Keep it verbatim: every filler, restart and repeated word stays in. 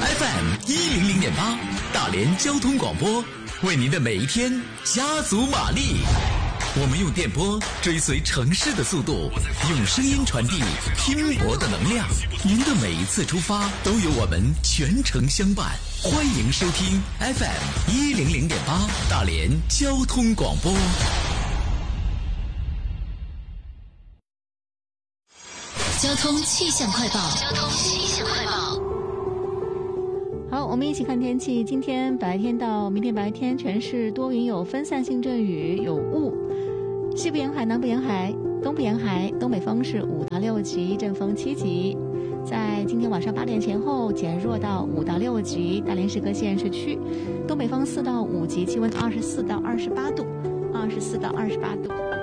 F M 一零零点八，大连交通广播，为您的每一天加足马力。我们用电波追随城市的速度，用声音传递拼搏的能量。您的每一次出发，都有我们全程相伴。欢迎收听 F M 一零零点八，大连交通广播。 交通气象快报。交通气象快报。 好，我们一起看天气。今天白天到明天白天，全市多云有分散性阵雨，有雾。西部沿海、南部沿海、东部沿海东北风是五到六级，阵风七级。在今天晚上八点前后减弱到五到六级，大连市各县市区东北风四到五级，气温二十四到二十八度，二十四到二十八度。